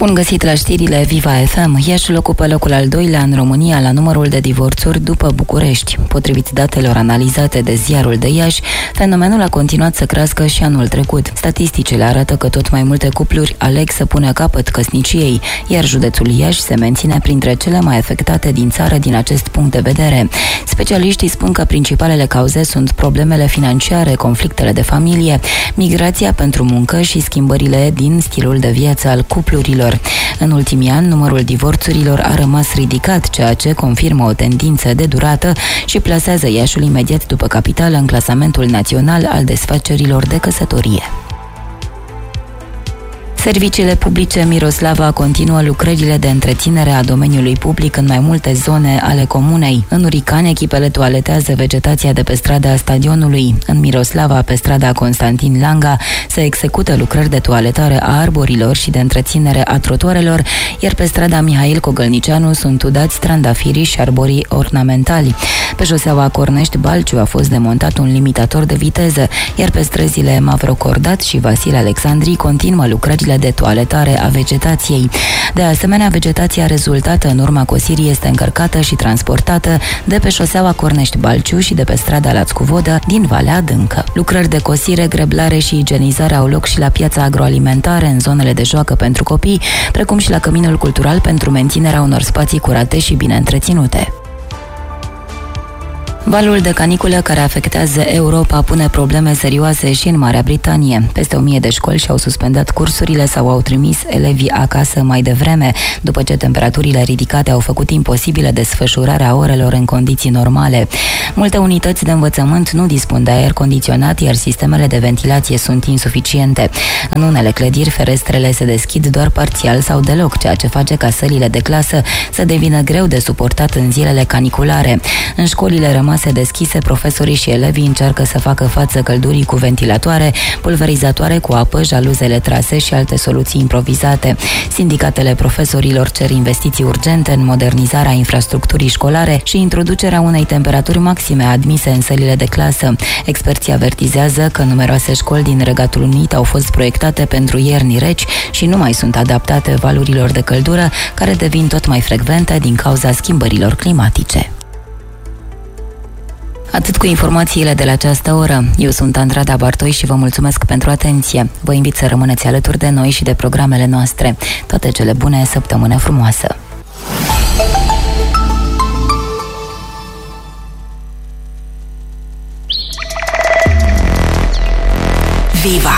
Bun găsit la știrile Viva FM. Iașiul ocupă locul al doilea în România la numărul de divorțuri după București. Potrivit datelor analizate de Ziarul de Iași, fenomenul a continuat să crească și anul trecut. Statisticile arată că tot mai multe cupluri aleg să pună capăt căsniciei, iar județul Iași se menține printre cele mai afectate din țară din acest punct de vedere. Specialiștii spun că principalele cauze sunt problemele financiare, conflictele de familie, migrația pentru muncă și schimbările din stilul de viață al cuplurilor. În ultimii ani, numărul divorțurilor a rămas ridicat, ceea ce confirmă o tendință de durată și plasează Iașiul imediat după capitală în clasamentul național al desfacerilor de căsătorie. Serviciile publice Miroslava continuă lucrările de întreținere a domeniului public în mai multe zone ale comunei. În Urican, echipele toaletează vegetația de pe strada Stadionului. În Miroslava, pe strada Constantin Langa, se execută lucrări de toaletare a arborilor și de întreținere a trotuarelor, iar pe strada Mihail Cogălnicianu sunt udați trandafirii și arborii ornamentali. Pe șoseaua Cornești-Balciu a fost demontat un limitator de viteză, iar pe străzile Mavrocordat și Vasile Alexandrii continuă lucrările de toaletare a vegetației. De asemenea, vegetația rezultată în urma cosirii este încărcată și transportată de pe șoseaua Cornești-Balciu și de pe strada Lațcuvodă din Valea Adâncă. Lucrări de cosire, greblare și igienizare au loc și la piața agroalimentară, în zonele de joacă pentru copii, precum și la Căminul Cultural pentru menținerea unor spații curate și bine întreținute. Valul de caniculă care afectează Europa pune probleme serioase și în Marea Britanie. Peste 1000 de școli și-au suspendat cursurile sau au trimis elevii acasă mai devreme, după ce temperaturile ridicate au făcut imposibilă desfășurarea orelor în condiții normale. Multe unități de învățământ nu dispun de aer condiționat, iar sistemele de ventilație sunt insuficiente. În unele clădiri, ferestrele se deschid doar parțial sau deloc, ceea ce face ca sălile de clasă să devină greu de suportat în zilele caniculare. În școlile rămase deschise, profesorii și elevii încearcă să facă față căldurii cu ventilatoare, pulverizatoare cu apă, jaluzele trase și alte soluții improvizate. Sindicatele profesorilor cer investiții urgente în modernizarea infrastructurii școlare și introducerea unei temperaturi maxime admise în sălile de clasă. Experții avertizează că numeroase școli din Regatul Unit au fost proiectate pentru ierni reci și nu mai sunt adaptate valurilor de căldură, care devin tot mai frecvente din cauza schimbărilor climatice. Atât cu informațiile de la această oră. Eu sunt Andrada Bartoi și vă mulțumesc pentru atenție. Vă invit să rămâneți alături de noi și de programele noastre. Toate cele bune, săptămână frumoasă! Viva